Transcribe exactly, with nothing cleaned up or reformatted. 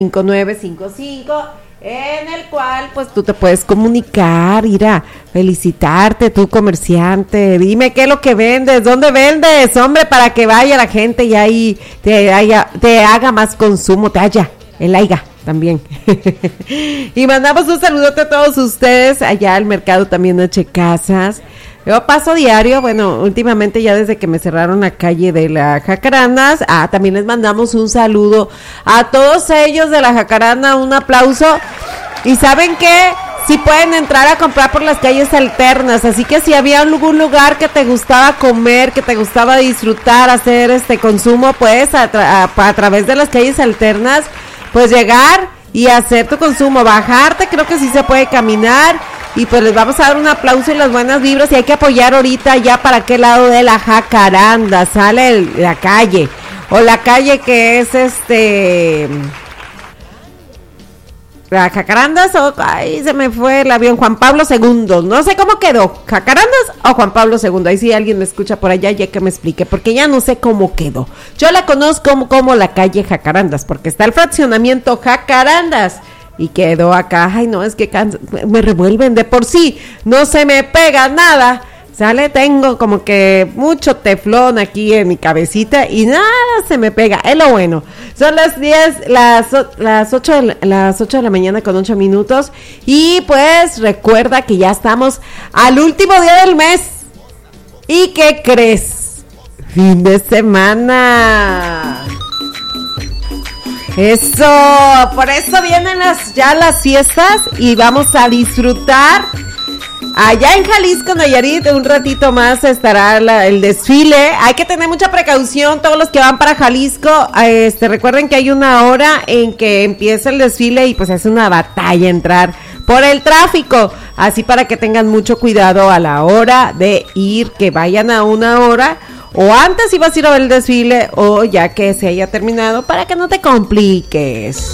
cinco nueve cinco cinco, en el cual pues tú te puedes comunicar, ir a felicitarte, tú comerciante, dime qué es lo que vendes, dónde vendes, hombre, para que vaya la gente y ahí te, haya, te haga más consumo, te haya, el haya también. Y mandamos un saludote a todos ustedes allá al mercado también de Checasas. Yo paso diario, bueno, últimamente ya desde que me cerraron la calle de la Jacarandas, ah, también les mandamos un saludo a todos ellos de la Jacaranda, un aplauso, y ¿saben qué? Sí pueden entrar a comprar por las calles alternas, así que si había algún lugar que te gustaba comer, que te gustaba disfrutar, hacer este consumo, pues a, tra- a, a través de las calles alternas, pues llegar y hacer tu consumo, bajarte, creo que sí se puede caminar. Y pues les vamos a dar un aplauso y las buenas vibras, y hay que apoyar ahorita ya para aquel lado de la Jacaranda, sale el, la calle, o la calle que es este, la Jacarandas, o ay, se me fue el avión, Juan Pablo segundo, no sé cómo quedó, Jacarandas o Juan Pablo segundo, ahí sí alguien me escucha por allá ya que me explique, porque ya no sé cómo quedó. Yo la conozco como, como la calle Jacarandas, porque está el fraccionamiento Jacarandas, y quedó acá, ay no, es que cansa, me revuelven de por sí, no se me pega nada, sale, tengo como que mucho teflón aquí en mi cabecita y nada se me pega, es lo bueno. Son las diez, las, las ocho, de la, las ocho de la mañana con ocho minutos, y pues recuerda que ya estamos al último día del mes, ¿y qué crees? Fin de semana. Eso, por eso vienen las ya las fiestas y vamos a disfrutar. Allá en Jalisco, Nayarit, un ratito más estará la, el desfile. Hay que tener mucha precaución todos los que van para Jalisco. Este, recuerden que hay una hora en que empieza el desfile y pues es una batalla entrar por el tráfico. Así para que tengan mucho cuidado a la hora de ir, que vayan a una hora. O antes ibas a ir a ver el desfile, o ya que se haya terminado, para que no te compliques.